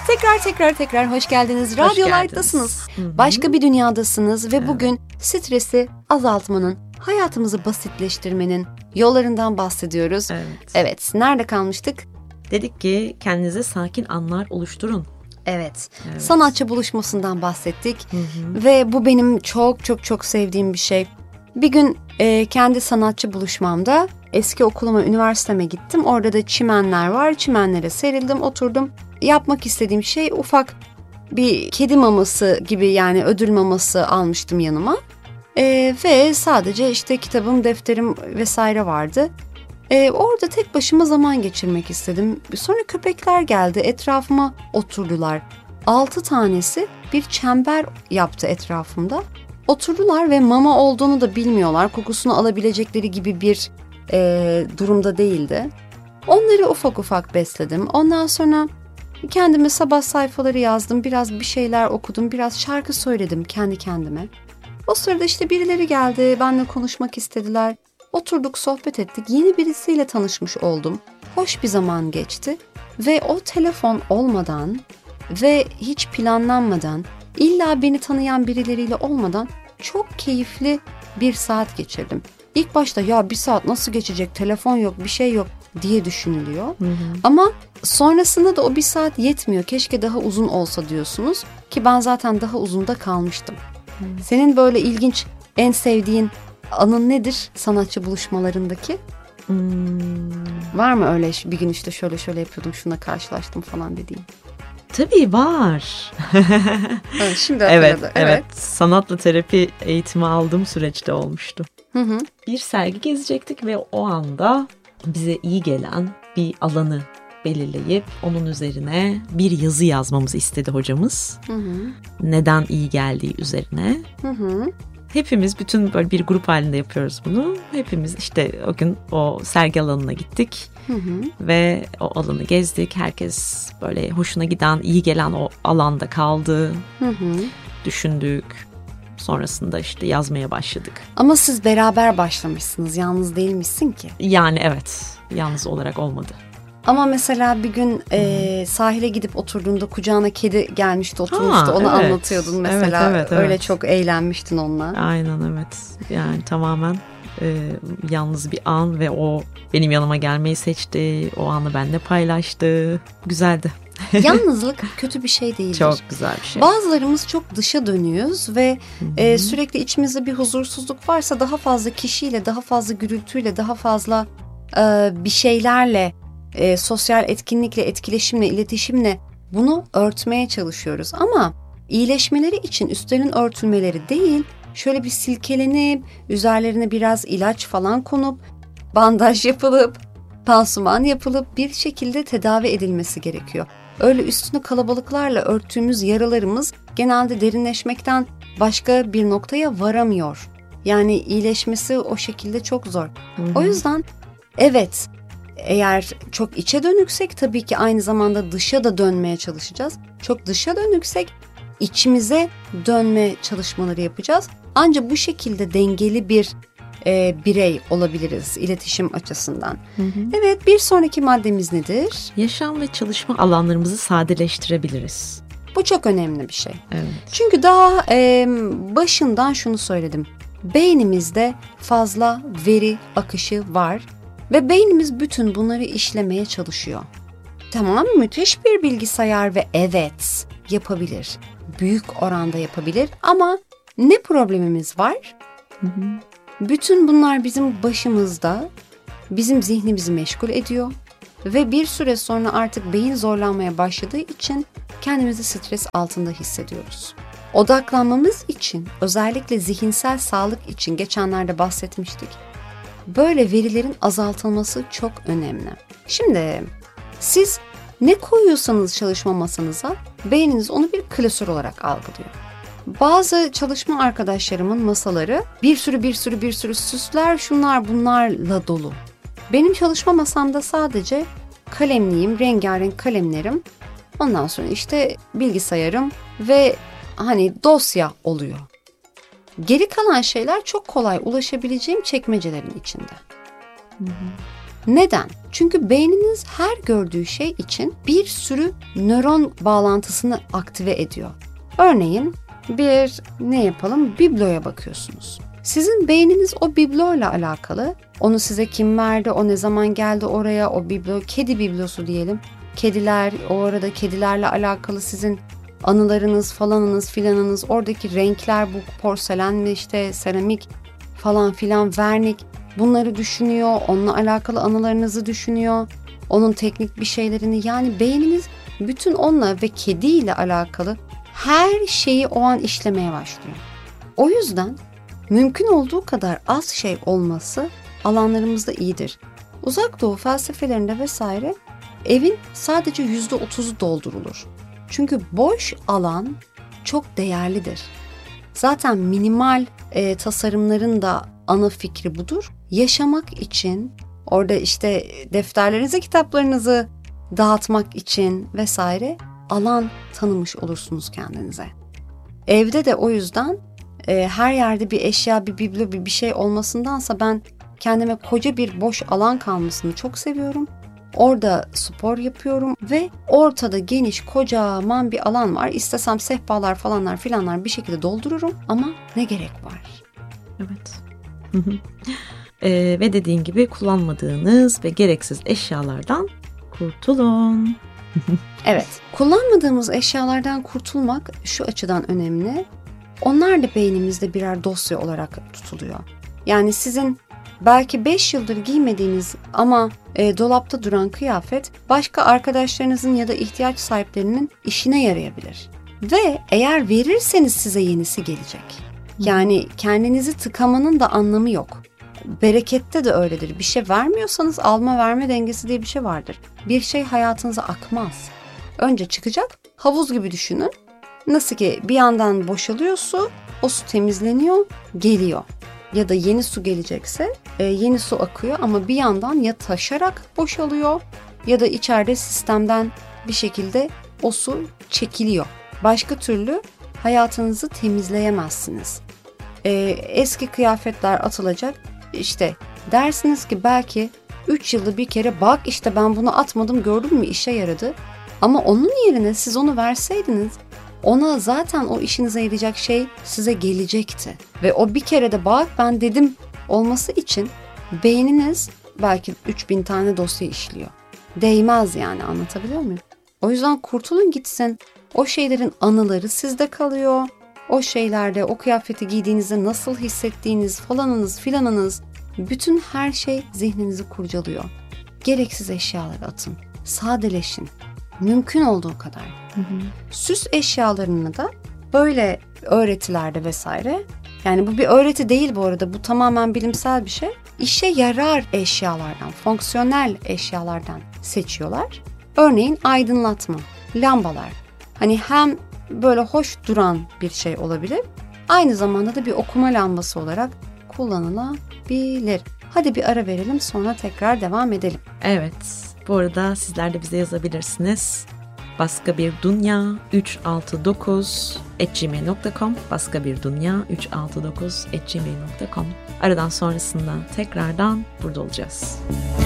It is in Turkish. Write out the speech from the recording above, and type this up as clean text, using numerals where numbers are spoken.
Tekrar hoş geldiniz. Radyo Light'tasınız. Başka bir dünyadasınız ve bugün stresi azaltmanın, hayatımızı basitleştirmenin yollarından bahsediyoruz. Evet, nerede kalmıştık? Dedik ki kendinize sakin anlar oluşturun. Evet. Sanatçı buluşmasından bahsettik. Ve bu benim çok sevdiğim bir şey. Bir gün kendi sanatçı buluşmamda eski okuluma, üniversiteme gittim. Orada da çimenler var. Çimenlere serildim, oturdum. Yapmak istediğim şey ufak bir kedi maması gibi, yani ödül maması almıştım yanıma. Ve sadece işte kitabım, defterim vesaire vardı. Orada tek başıma zaman geçirmek istedim. Sonra köpekler geldi, etrafıma oturdular. 6 tanesi bir çember yaptı etrafımda. Oturdular ve mama olduğunu da bilmiyorlar. Kokusunu alabilecekleri gibi bir durumda değildi. Onları ufak ufak besledim. Ondan sonra kendime sabah sayfaları yazdım. Biraz bir şeyler okudum. Biraz şarkı söyledim kendi kendime. O sırada işte birileri geldi. Benimle konuşmak istediler. Oturduk, sohbet ettik. Yeni birisiyle tanışmış oldum. Hoş bir zaman geçti. Ve o telefon olmadan ve hiç planlanmadan, illa beni tanıyan birileriyle olmadan çok keyifli bir saat geçirdim. İlk başta ya bir saat nasıl geçecek, telefon yok, bir şey yok diye düşünülüyor. Ama sonrasında da o bir saat yetmiyor. Keşke daha uzun olsa diyorsunuz ki ben zaten daha uzun da kalmıştım. Senin böyle ilginç, en sevdiğin anın nedir sanatçı buluşmalarındaki? Var mı öyle bir gün işte şöyle yapıyordum, şuna karşılaştım falan dediğin? Tabii var. Şimdi hatırladı. Evet. Sanatla terapi eğitimi aldığım süreçte olmuştu. Bir sergi gezecektik ve o anda bize iyi gelen bir alanı belirleyip onun üzerine bir yazı yazmamızı istedi hocamız. Neden iyi geldiği üzerine. Hepimiz, bütün böyle bir grup halinde yapıyoruz bunu. Hepimiz işte o gün o sergi alanına gittik. Ve o alanı gezdik. Herkes böyle hoşuna giden, iyi gelen o alanda kaldı. Düşündük. Sonrasında işte yazmaya başladık. Ama siz beraber başlamışsınız. Yalnız değilmişsin ki. Yani evet. Yalnız olarak olmadı. Ama mesela bir gün sahile gidip oturduğunda kucağına kedi gelmişti, oturmuştu. Onu anlatıyordun mesela. Evet. Öyle çok eğlenmiştin onunla. Aynen, evet. Yani tamamen yalnız bir an ve o benim yanıma gelmeyi seçti. O anı benimle paylaştı. Güzeldi. Yalnızlık kötü bir şey değildir. Çok güzel bir şey. Bazılarımız çok dışa dönüyoruz ve sürekli içimizde bir huzursuzluk varsa daha fazla kişiyle, daha fazla gürültüyle, daha fazla bir şeylerle, sosyal etkinlikle, etkileşimle, iletişimle bunu örtmeye çalışıyoruz. Ama iyileşmeleri için üstlerinin örtülmeleri değil, şöyle bir silkelenip, üzerlerine biraz ilaç falan konup, bandaj yapılıp, pansuman yapılıp bir şekilde tedavi edilmesi gerekiyor. Öyle üstünü kalabalıklarla örttüğümüz yaralarımız genelde derinleşmekten başka bir noktaya varamıyor. Yani iyileşmesi o şekilde çok zor. O yüzden evet, eğer çok içe dönüksek tabii ki aynı zamanda dışa da dönmeye çalışacağız. Çok dışa dönüksek içimize dönme çalışmaları yapacağız. Ancak bu şekilde dengeli bir birey olabiliriz iletişim açısından. Evet, bir sonraki maddemiz nedir? Yaşam ve çalışma alanlarımızı sadeleştirebiliriz. Bu çok önemli bir şey. Evet. Çünkü daha başından şunu söyledim. Beynimizde fazla veri akışı var ve beynimiz bütün bunları işlemeye çalışıyor. Tamam, müthiş bir bilgisayar ve evet yapabilir. Büyük oranda yapabilir ama ne problemimiz var? Bütün bunlar bizim başımızda, bizim zihnimizi meşgul ediyor ve bir süre sonra artık beyin zorlanmaya başladığı için kendimizi stres altında hissediyoruz. Odaklanmamız için, özellikle zihinsel sağlık için geçenlerde bahsetmiştik. Böyle verilerin azaltılması çok önemli. Şimdi siz ne koyuyorsanız çalışma masanıza, beyniniz onu bir klasör olarak algılıyor. Bazı çalışma arkadaşlarımın masaları bir sürü süsler, şunlar bunlarla dolu. Benim çalışma masamda sadece kalemliğim, rengarenk kalemlerim, ondan sonra işte bilgisayarım ve hani dosya oluyor. Geri kalan şeyler çok kolay ulaşabileceğim çekmecelerin içinde. Neden? Çünkü beyniniz her gördüğü şey için bir sürü nöron bağlantısını aktive ediyor. Örneğin bibloya bakıyorsunuz. Sizin beyniniz o bibloyla alakalı, onu size kim verdi, o ne zaman geldi oraya, o biblo, kedi biblosu diyelim. Kediler, o arada kedilerle alakalı sizin anılarınız, falanınız, filanınız, oradaki renkler, bu porselen mi işte seramik falan filan, vernik, bunları düşünüyor, onunla alakalı anılarınızı düşünüyor, onun teknik bir şeylerini, yani beyniniz bütün onunla ve kediyle alakalı her şeyi o an işlemeye başlıyor. O yüzden mümkün olduğu kadar az şey olması alanlarımızda iyidir. Uzak Doğu felsefelerinde vesaire evin sadece %30'u doldurulur. Çünkü boş alan çok değerlidir. Zaten minimal tasarımların da ana fikri budur. Yaşamak için, orada işte defterlerinizi, kitaplarınızı dağıtmak için vesaire alan tanımış olursunuz kendinize. Evde de o yüzden her yerde bir eşya, bir biblo, bir şey olmasındansa ben kendime koca bir boş alan kalmasını çok seviyorum. Orada spor yapıyorum ve ortada geniş, kocaman bir alan var. İstesem sehpalar falanlar filanlar bir şekilde doldururum ama ne gerek var? Evet. Ve dediğin gibi kullanmadığınız ve gereksiz eşyalardan kurtulun. Evet, kullanmadığımız eşyalardan kurtulmak şu açıdan önemli. Onlar da beynimizde birer dosya olarak tutuluyor. Yani sizin belki 5 yıldır giymediğiniz ama dolapta duran kıyafet başka arkadaşlarınızın ya da ihtiyaç sahiplerinin işine yarayabilir. Ve eğer verirseniz size yenisi gelecek. Yani kendinizi tıkamanın da anlamı yok. Berekette de öyledir. Bir şey vermiyorsanız alma verme dengesi diye bir şey vardır. Bir şey hayatınıza akmaz. Önce çıkacak, havuz gibi düşünün. Nasıl ki bir yandan boşalıyor su, o su temizleniyor, geliyor. Ya da yeni su gelecekse yeni su akıyor ama bir yandan ya taşarak boşalıyor ya da içeride sistemden bir şekilde o su çekiliyor. Başka türlü hayatınızı temizleyemezsiniz. Eski kıyafetler atılacak. İşte dersiniz ki belki 3 yılda bir kere bak işte ben bunu atmadım gördün mü işe yaradı. Ama onun yerine siz onu verseydiniz ona zaten o işinize yarayacak şey size gelecekti. Ve o bir kere de bak ben dedim olması için beyniniz belki 3000 tane dosya işliyor. Değmez yani, anlatabiliyor muyum? O yüzden kurtulun gitsin. O şeylerin anıları sizde kalıyor. O şeylerde, o kıyafeti giydiğinizde nasıl hissettiğiniz falanınız filanınız, bütün her şey zihninizi kurcalıyor. Gereksiz eşyaları atın. Sadeleşin. Mümkün olduğu kadar. Süs eşyalarını da böyle öğretilerde vesaire, yani bu bir öğreti değil bu arada, bu tamamen bilimsel bir şey. İşe yarar eşyalardan, fonksiyonel eşyalardan seçiyorlar. Örneğin aydınlatma, lambalar. Hani hem böyle hoş duran bir şey olabilir, aynı zamanda da bir okuma lambası olarak kullanılabilir. Hadi bir ara verelim, sonra tekrar devam edelim. Evet, bu arada sizler de bize yazabilirsiniz. baskaBirDunya369@gmail.com baskaBirDunya369@gmail.com. Aradan sonrasında tekrardan burada olacağız.